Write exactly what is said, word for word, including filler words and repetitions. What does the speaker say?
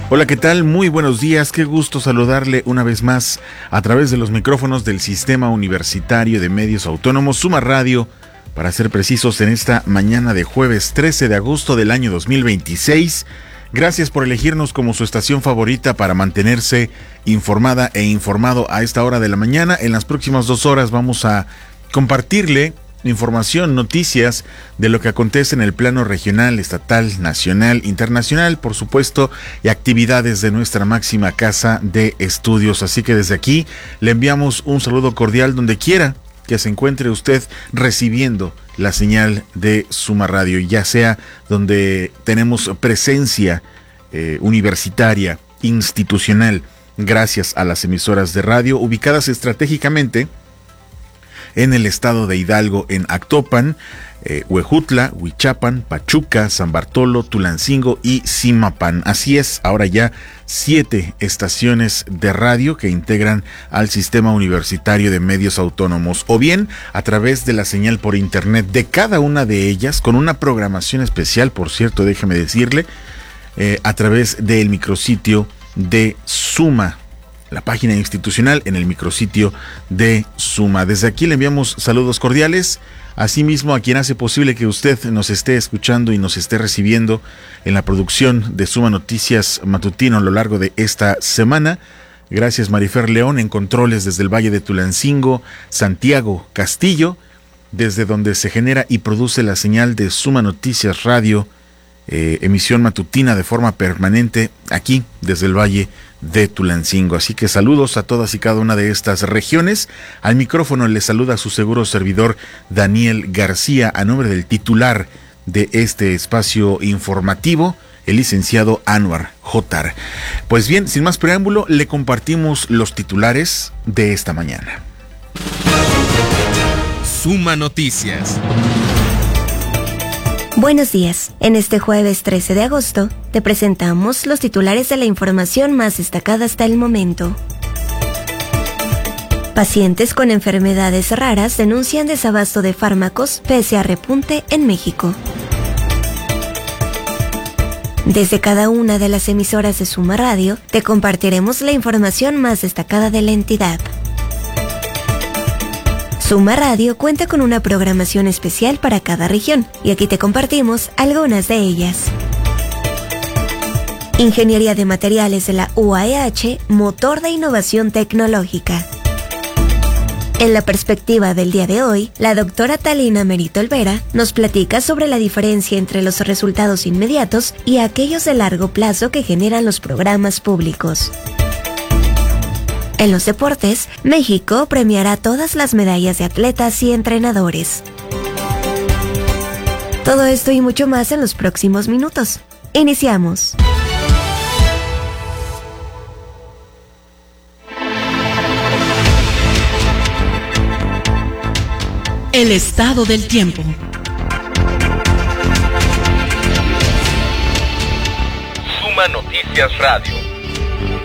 Hola, ¿qué tal? Muy buenos días, qué gusto saludarle una vez más a través de los micrófonos del Sistema Universitario de Medios Autónomos, Suma Radio, para ser precisos en esta mañana de jueves trece de agosto del año dos mil veintiséis. Gracias por elegirnos como su estación favorita para mantenerse informada e informado a esta hora de la mañana. En las próximas dos horas vamos a compartirle información, noticias de lo que acontece en el plano regional, estatal, nacional, internacional, por supuesto, y actividades de nuestra máxima casa de estudios. Así que desde aquí le enviamos un saludo cordial donde quiera que se encuentre usted recibiendo la señal de Suma Radio, ya sea donde tenemos presencia eh, universitaria, institucional, gracias a las emisoras de radio ubicadas estratégicamente en el estado de Hidalgo, en Actopan, eh, Huejutla, Huichapan, Pachuca, San Bartolo, Tulancingo y Zimapán. Así es, ahora ya siete estaciones de radio que integran al Sistema Universitario de Medios Autónomos, o bien a través de la señal por internet de cada una de ellas, con una programación especial, por cierto, déjeme decirle, eh, a través del micrositio de Suma, la página institucional en el micrositio de Suma. Desde aquí le enviamos saludos cordiales, asimismo a quien hace posible que usted nos esté escuchando y nos esté recibiendo en la producción de Suma Noticias Matutino a lo largo de esta semana. Gracias Marifer León en controles desde el Valle de Tulancingo, Santiago Castillo, desde donde se genera y produce la señal de Suma Noticias Radio, eh, emisión matutina de forma permanente aquí desde el Valle de Tulancingo. Así que saludos a todas y cada una de estas regiones. Al micrófono le saluda su seguro servidor Daniel García, a nombre del titular de este espacio informativo, el licenciado Anwar Jotar. Pues bien, sin más preámbulo, le compartimos los titulares de esta mañana. Suma Noticias. Buenos días. En este jueves trece de agosto, te presentamos los titulares de la información más destacada hasta el momento. Pacientes con enfermedades raras denuncian desabasto de fármacos pese a repunte en México. Desde cada una de las emisoras de Suma Radio, te compartiremos la información más destacada de la entidad. Suma Radio cuenta con una programación especial para cada región, y aquí te compartimos algunas de ellas. Ingeniería de Materiales de la U A E H, motor de innovación tecnológica. En la perspectiva del día de hoy, la doctora Talina Merito Olvera nos platica sobre la diferencia entre los resultados inmediatos y aquellos de largo plazo que generan los programas públicos. En los deportes, México premiará todas las medallas de atletas y entrenadores. Todo esto y mucho más en los próximos minutos. Iniciamos. El estado del tiempo. Suma Noticias Radio.